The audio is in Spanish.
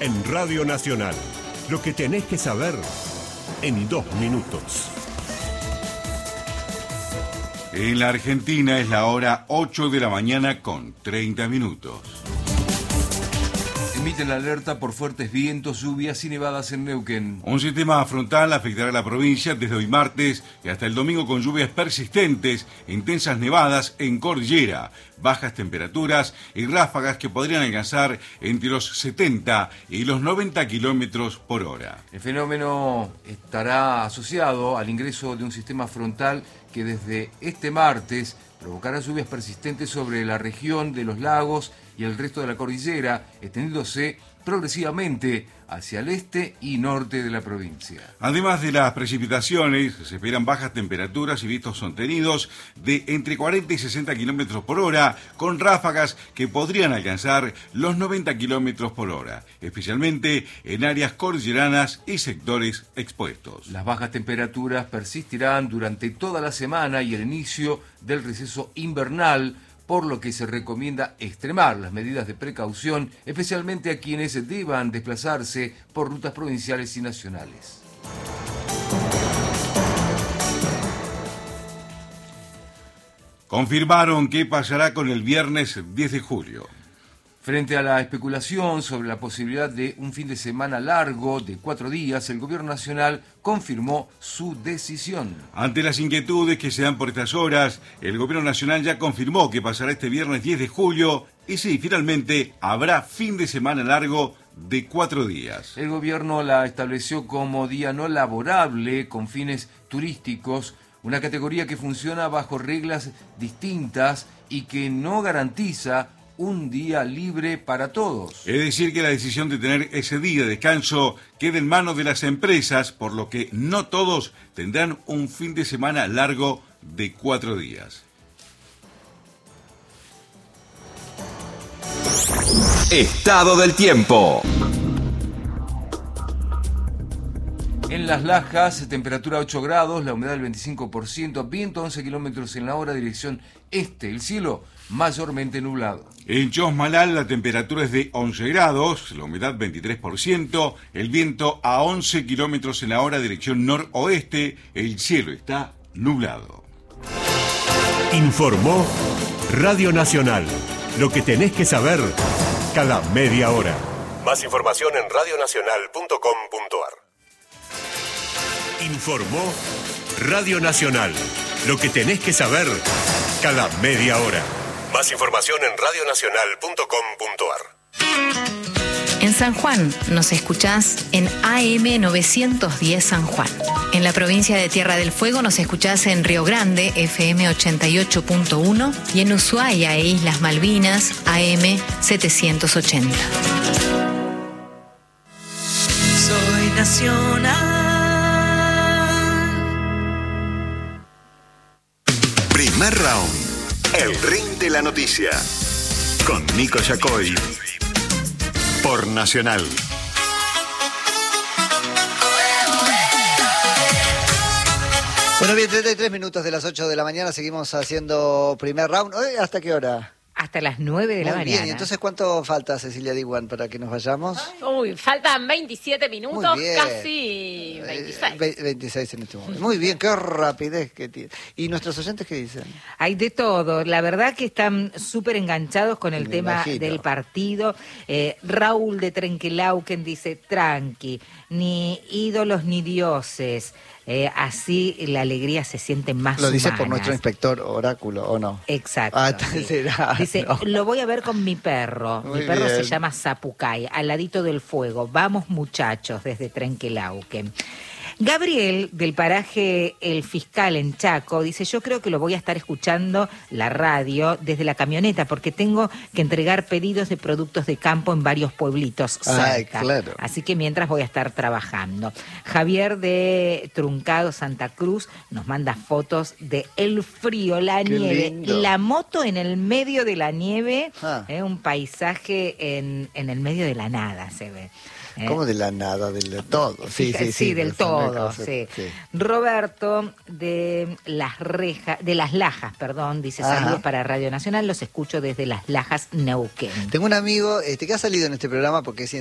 En Radio Nacional, lo que tenés que saber en 2 minutos. En la Argentina es la hora 8 de la mañana con 30 minutos. Emiten la alerta por fuertes vientos, lluvias y nevadas en Neuquén. Un sistema frontal afectará a la provincia desde hoy martes y hasta el domingo con lluvias persistentes, intensas nevadas en cordillera, bajas temperaturas y ráfagas que podrían alcanzar entre los 70 y los 90 kilómetros por hora. El fenómeno estará asociado al ingreso de un sistema frontal que desde este martes provocará lluvias persistentes sobre la región de los lagos y el resto de la cordillera, extendiéndose progresivamente hacia el este y norte de la provincia. Además de las precipitaciones, se esperan bajas temperaturas y vientos sostenidos de entre 40 y 60 kilómetros por hora, con ráfagas que podrían alcanzar los 90 kilómetros por hora, especialmente en áreas cordilleranas y sectores expuestos. Las bajas temperaturas persistirán durante toda la semana y el inicio del receso invernal, por lo que se recomienda extremar las medidas de precaución, especialmente a quienes deban desplazarse por rutas provinciales y nacionales. Confirmaron qué pasará con el viernes 10 de julio. Frente a la especulación sobre la posibilidad de un fin de semana largo de 4 días, el Gobierno Nacional confirmó su decisión. Ante las inquietudes que se dan por estas horas, el Gobierno Nacional ya confirmó que pasará este viernes 10 de julio y sí, finalmente habrá fin de semana largo de 4 días. El Gobierno la estableció como día no laborable con fines turísticos, una categoría que funciona bajo reglas distintas y que no garantiza un día libre para todos. Es decir, que la decisión de tener ese día de descanso queda en manos de las empresas, por lo que no todos tendrán un fin de semana largo de 4 días. Estado del tiempo. En Las Lajas, temperatura 8 grados, la humedad del 25%, viento 11 kilómetros en la hora, dirección este, el cielo mayormente nublado. En Chosmalal la temperatura es de 11 grados, la humedad 23%, el viento a 11 kilómetros en la hora, dirección noroeste, el cielo está nublado. Informó Radio Nacional, lo que tenés que saber cada media hora. Más información en radionacional.com.ar. Informó Radio Nacional, lo que tenés que saber cada media hora. Más información en radionacional.com.ar. En San Juan nos escuchás en AM 910 San Juan. En la provincia de Tierra del Fuego nos escuchás en Río Grande, FM 88.1, y en Ushuaia e Islas Malvinas, AM 780. Soy nacional. Primer round. El ring de la noticia. Con Nico Yacoy. Por Nacional. Bueno, bien, 33 minutos de las 8 de la mañana. Seguimos haciendo primer round. ¿Hasta qué hora? Hasta las 9 de la mañana. Bien, ¿y entonces cuánto falta, Cecilia Diwan, para que nos vayamos? Uy, faltan 27 minutos, Muy bien. casi 26. 26 en este momento. Muy bien, qué rapidez que tiene. ¿Y nuestros oyentes qué dicen? Hay de todo. La verdad que están súper enganchados con el tema imagino. del partido. Raúl de Trenquelauquen dice, tranqui, ni ídolos ni dioses. Así la alegría se siente más Lo dice humanas. por nuestro inspector Oráculo, ¿o no? Exacto. Sí. Será, dice, no. Lo voy a ver con mi perro. Muy Mi perro bien. se llama Zapucay, al ladito del fuego. Vamos muchachos, desde Trenquelauquen. Gabriel, del paraje El Fiscal en Chaco, dice, yo creo que lo voy a estar escuchando la radio desde la camioneta porque tengo que entregar pedidos de productos de campo en varios pueblitos cerca. Claro. Así que mientras voy a estar trabajando. Javier de Truncado, Santa Cruz, nos manda fotos de el frío, la Qué nieve, lindo. la moto en el medio de la nieve, Ah. un paisaje en el medio de la nada se ve. ¿Cómo de la nada? Del todo. Sí, del todo, sí. Roberto de Las Lajas, dice, Ajá. saludos para Radio Nacional, los escucho desde Las Lajas, Neuquén. Tengo un amigo que ha salido en este programa porque es